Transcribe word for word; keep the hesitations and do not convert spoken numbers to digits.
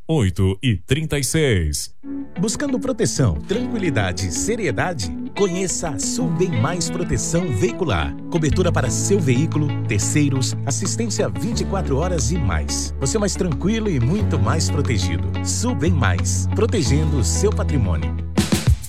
oito e trinta e seis. Buscando proteção, tranquilidade e seriedade? Conheça a Sul Bem Mais Proteção Veicular. Cobertura para seu veículo, terceiros, assistência vinte e quatro horas e mais. Você mais tranquilo e muito mais protegido. Sul Bem Mais, protegendo o seu patrimônio.